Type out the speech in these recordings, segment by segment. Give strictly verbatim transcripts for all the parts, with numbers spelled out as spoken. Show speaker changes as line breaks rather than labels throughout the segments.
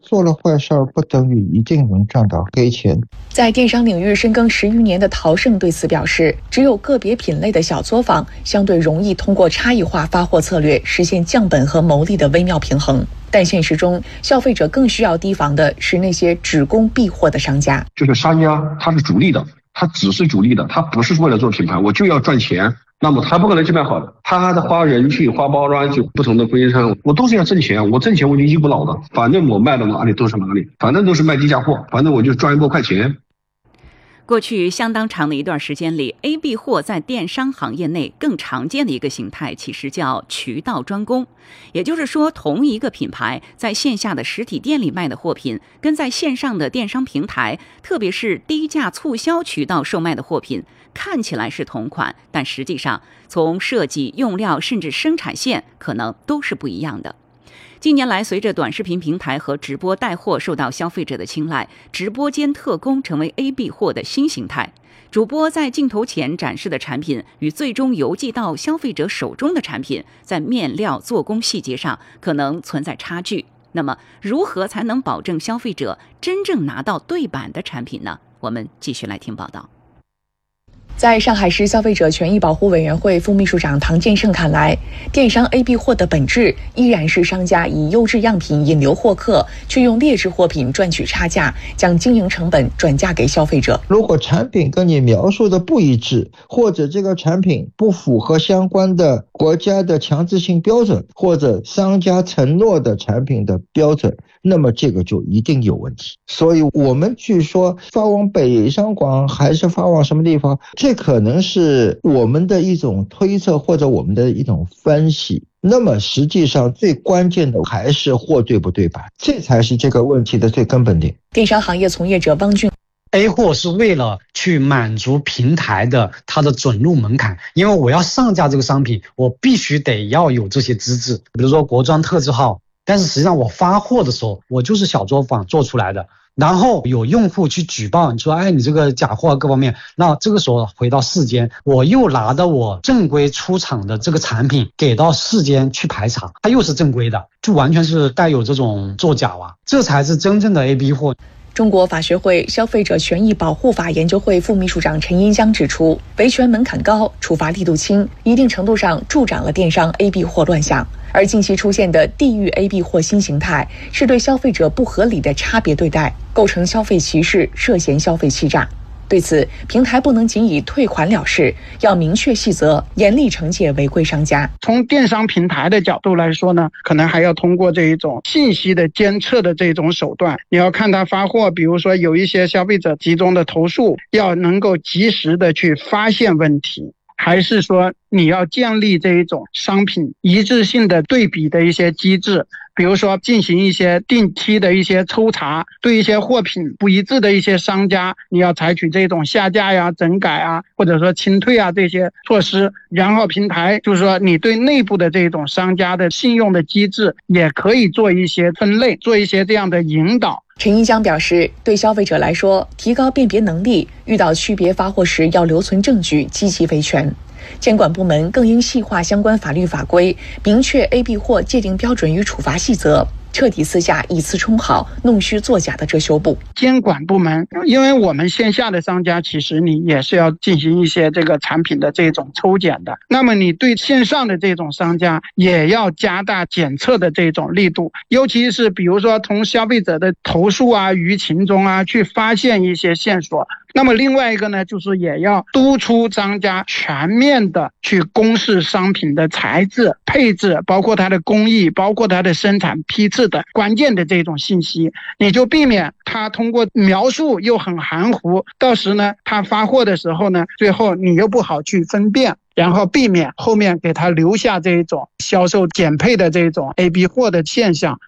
做了坏事儿不等于一定能赚到黑钱。
在电商领域深耕十余年的陶盛对此表示，只有个别品类的小作坊相对容易通过差异化发货策略实现降本和牟利的微妙平衡。但现实中，消费者更需要提防的是那些只供避货的商家。
这个商家他是逐利的，他只是逐利的，他不是为了做品牌，我就要赚钱。那么他不可能去卖好的，他还得花人去花包装去不同的供应商，我都是要挣钱，我挣钱我就一不老的，反正我卖到哪里都是哪里，反正都是卖低价货，反正我就赚一波快钱。
过去相当长的一段时间里 ，A B 货在电商行业内更常见的一个形态，其实叫渠道专供。也就是说，同一个品牌在线下的实体店里卖的货品，跟在线上的电商平台，特别是低价促销渠道售卖的货品，看起来是同款，但实际上从设计、用料甚至生产线可能都是不一样的。近年来，随着短视频平台和直播带货受到消费者的青睐，直播间特供成为 A B 货的新形态。主播在镜头前展示的产品与最终邮寄到消费者手中的产品，在面料、做工细节上可能存在差距。那么，如何才能保证消费者真正拿到对版的产品呢？我们继续来听报道。
在上海市消费者权益保护委员会副秘书长唐建胜看来，电商 A B 货的本质依然是商家以优质样品引流获客，却用劣质货品赚取差价，将经营成本转嫁给消费者。
如果产品跟你描述的不一致，或者这个产品不符合相关的国家的强制性标准，或者商家承诺的产品的标准，那么这个就一定有问题。所以我们去说发往北上广还是发往什么地方，这可能是我们的一种推测或者我们的一种分析。那么实际上最关键的还是货对不对版，这才是这个问题的最根本点。
电商行业从业者汪俊
A 货是为了去满足平台的它的准入门槛，因为我要上架这个商品，我必须得要有这些资质，比如说国专特字号，但是实际上我发货的时候，我就是小作坊做出来的，然后有用户去举报，你说哎你这个假货各方面，那这个时候回到市监，我又拿到我正规出厂的这个产品给到市监去排查，它又是正规的，就完全是带有这种作假啊，这才是真正的 A B 货。
中国法学会消费者权益保护法研究会副秘书长陈荫江指出，维权门槛高，处罚力度轻，一定程度上助长了电商 A B 货乱象。而近期出现的地域 A B 货新形态，是对消费者不合理的差别对待，构成消费歧视，涉嫌消费欺诈。对此，平台不能仅以退款了事，要明确细则，严厉惩戒违规商家。
从电商平台的角度来说呢，可能还要通过这一种信息的监测的这种手段，你要看他发货，比如说有一些消费者集中的投诉，要能够及时的去发现问题。还是说你要建立这一种商品一致性的对比的一些机制，比如说进行一些定期的一些抽查，对一些货品不一致的一些商家，你要采取这种下架呀、整改啊，或者说清退啊这些措施。然后平台就是说你对内部的这种商家的信用的机制也可以做一些分类，做一些这样的引导。
陈荫江表示，对消费者来说，提高辨别能力，遇到区别发货时要留存证据，积极维权。监管部门更应细化相关法律法规，明确 A B 货界定标准与处罚细则，彻底撕下以次充好、弄虚作假的遮羞布。
监管部门，因为我们线下的商家其实你也是要进行一些这个产品的这种抽检的，那么你对线上的这种商家也要加大检测的这种力度，尤其是比如说从消费者的投诉啊、舆情中啊去发现一些线索。那么另外一个呢，就是也要督促商家全面的去公示商品的材质、配置，包括它的工艺，包括它的生产批次的关键的这种信息，你就避免他通过描述又很含糊，到时呢他发货的时候呢，最后你又不好去分辨，然后避免后面给他留下这种销售减配的这种 A B 货的现象。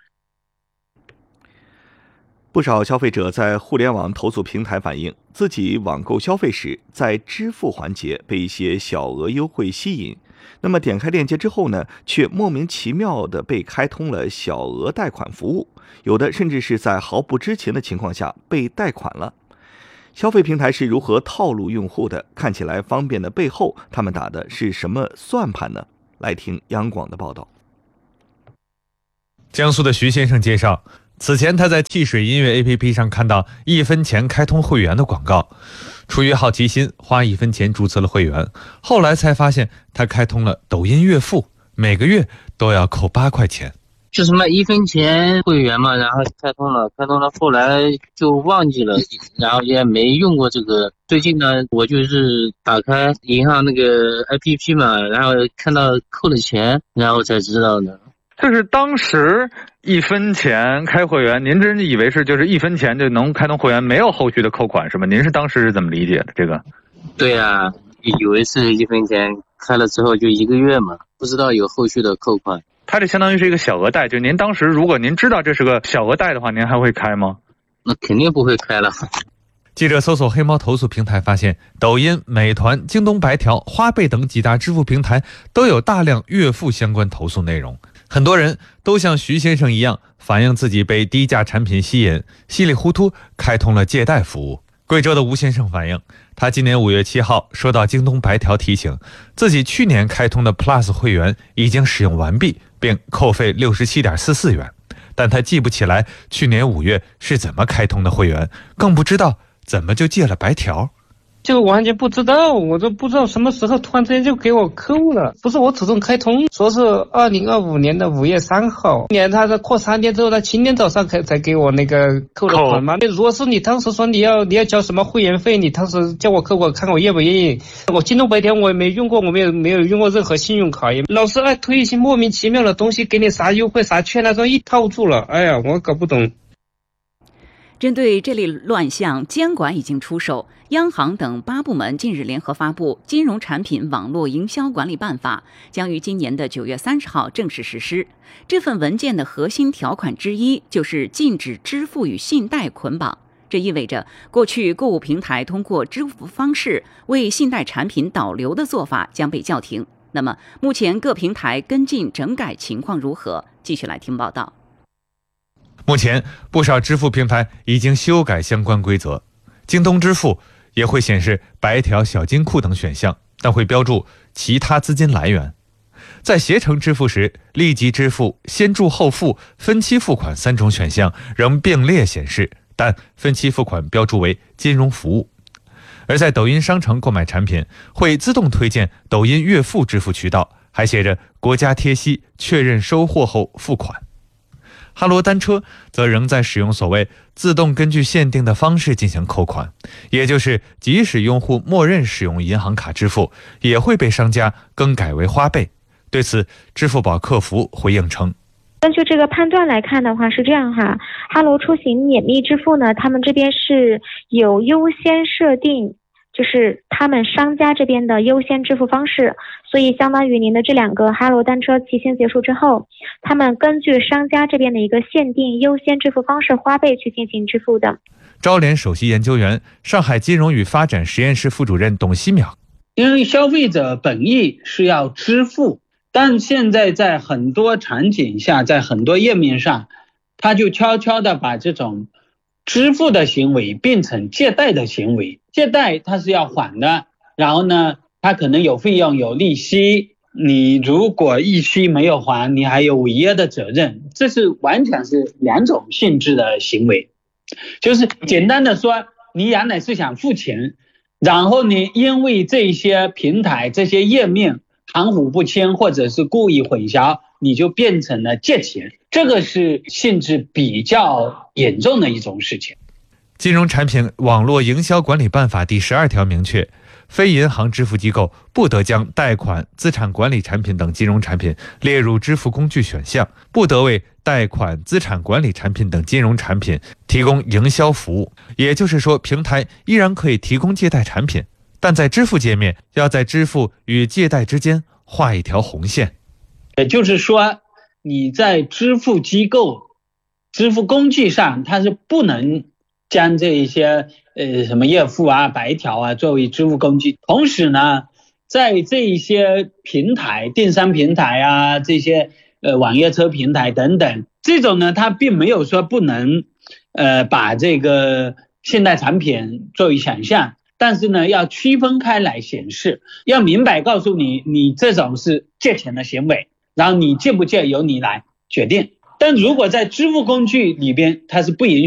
不少消费者在互联网投诉平台反映，自己网购消费时，在支付环节被一些小额优惠吸引，那么点开链接之后呢，却莫名其妙地被开通了小额贷款服务，有的甚至是在毫不知情的情况下被贷款了。消费平台是如何套路用户的？看起来方便的背后，他们打的是什么算盘呢？来听央广的报道。
江苏的徐先生介绍， 此前他在汽水音乐 A P P 上看到一分钱开通会员的广告，出于好奇心花一分钱注册了会员，后来才发现他开通了抖音月付，每个月都要扣八块钱。
就什么一分钱会员嘛，然后开通了，开通了，后来就忘记了，然后也没用过这个。最近呢，我就是打开银行那个 A P P 嘛，然后看到扣了钱，然后才知道的。
就是当时一分钱开会员，您真以为是就是一分钱就能开通会员，没有后续的扣款是吗？您是当时是怎么理解的这个？
对啊，以为是一分钱开了之后就一个月嘛，不知道有后续的扣款。
它这相当于是一个小额贷，就您当时如果您知道这是个小额贷的话，您还会开吗？
那肯定不会开了。
记者搜索黑猫投诉平台发现，抖音、美团、京东白条、花呗等几大支付平台都有大量月付相关投诉内容。很多人都像徐先生一样，反映自己被低价产品吸引，稀里糊涂开通了借贷服务。贵州的吴先生反映，他今年五月七号收到京东白条提醒，自己去年开通的 Plus 会员已经使用完毕，并扣费 六十七点四四元，但他记不起来去年五月是怎么开通的会员，更不知道怎么就借了白条。
就完全不知道，我都不知道什么时候突然之间就给我扣了，不是我主动开通，说是二零二五年的五月三号，年他在过三天之后，他今天早上才才给我那个扣了款嘛。如果是你当时说你要你要交什么会员费，你当时叫我扣我看我愿不愿意。我京东白条我也没用过，我没有没有用过任何信用卡，也老是爱推一些莫名其妙的东西，给你啥优惠啥券那种一套住了，哎呀，我搞不懂。
针对这类乱象，监管已经出手。央行等八部门近日联合发布《金融产品网络营销管理办法》，将于今年的九月三十号正式实施。这份文件的核心条款之一就是禁止支付与信贷捆绑。这意味着，过去购物平台通过支付方式为信贷产品导流的做法将被叫停。那么，目前各平台跟进整改情况如何？继续来听报道。
目前，不少支付平台已经修改相关规则，京东支付也会显示白条、小金库等选项，但会标注其他资金来源。在携程支付时，立即支付、先付后付、分期付款三种选项仍并列显示，但分期付款标注为金融服务。而在抖音商城购买产品，会自动推荐抖音月付支付渠道，还写着国家贴息，确认收货后付款。哈罗单车则仍在使用所谓自动根据限定的方式进行扣款，也就是即使用户默认使用银行卡支付，也会被商家更改为花呗。对此，支付宝客服回应称，
根据这个判断来看的话是这样哈，哈罗出行免密支付呢，他们这边是有优先设定，就是他们商家这边的优先支付方式，所以相当于您的这两个哈罗单车期限结束之后，他们根据商家这边的一个限定优先支付方式花呗去进行支付的。
招联首席研究员、上海金融与发展实验室副主任董希淼，
因为消费者本意是要支付，但现在在很多场景下，在很多页面上，他就悄悄地把这种支付的行为变成借贷的行为。借贷它是要还的，然后呢，它可能有费用有利息，你如果利息没有还，你还有违约的责任，这是完全是两种性质的行为。就是简单的说，你原来是想付钱，然后你因为这些平台这些页面含糊不清或者是故意混淆，你就变成了借钱，这个是性质比较严重的一种事情。
金融产品网络营销管理办法第十二条明确，非银行支付机构不得将贷款、资产管理产品等金融产品列入支付工具选项，不得为贷款、资产管理产品等金融产品提供营销服务。也就是说，平台依然可以提供借贷产品，但在支付界面要在支付与借贷之间画一条红线。
也就是说，你在支付机构、支付工具上，它是不能将这一些呃什么月付啊、白条啊作为支付工具。同时呢，在这一些平台、电商平台啊、这些呃网约车平台等等，这种呢，它并没有说不能呃把这个信贷产品作为选项，但是呢，要区分开来显示，要明白告诉你，你这种是借钱的行为，然后你借不借由你来决定。 但如果在支付工具里边，它是不允许